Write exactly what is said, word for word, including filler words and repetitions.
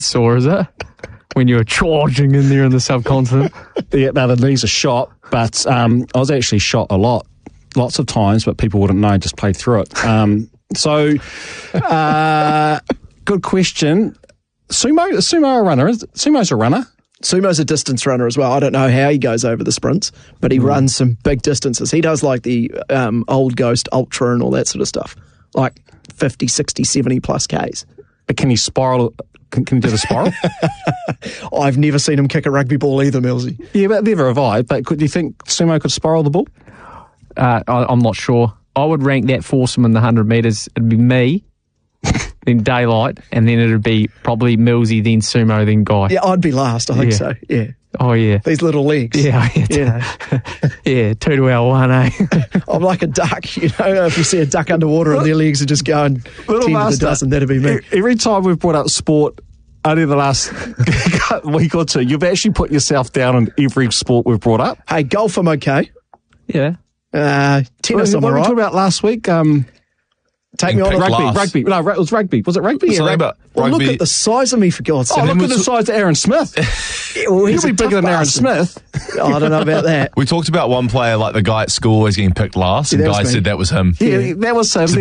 sore, is it? When you were charging in there in the subcontinent. Yeah, no, the knees are shot, but um, I was actually shot a lot, lots of times, but people wouldn't know, just played through it. Um, so, uh, good question. Sumo, is Sumo a runner? Is, Sumo's a runner. Sumo's a distance runner as well. I don't know how he goes over the sprints, but he mm. runs some big distances. He does like the um, Old Ghost Ultra and all that sort of stuff, like fifty, sixty, seventy plus Ks. But can he spiral? Can, can he do the spiral? I've never seen him kick a rugby ball either, Millsy. Yeah, but neither have I. But could, do you think Sumo could spiral the ball? Uh, I, I'm not sure. I would rank that foursome in the one hundred metres. It'd be me, then Daylight, and then it'd be probably Millsy, then Sumo, then Guy. Yeah, I'd be last, I think yeah. so, yeah. Oh, yeah. These little legs. Yeah, yeah. yeah, two to our one, eh? I'm like a duck, you know, if you see a duck underwater and their legs are just going little ten master, to the dozen, that'd be me. Every time we've brought up sport, only the last week or two, you've actually put yourself down in every sport we've brought up. Hey, golf, I'm okay. Yeah. Uh, tennis, I'm what all were we right. talking about last week? Um, Take me on rugby, last. rugby. No, it was rugby. Was it rugby? Something Yeah, about Well, rugby. look at the size of me, for God's sake. Oh, look then at the we- size of Aaron Smith. Yeah, well, He'll he's be a bigger tough than Aaron bastard. Smith. Oh, I don't know about that. We talked about one player, like the guy at school always getting picked last, and Yeah, that was Guy me. said that was him. Yeah, that was him.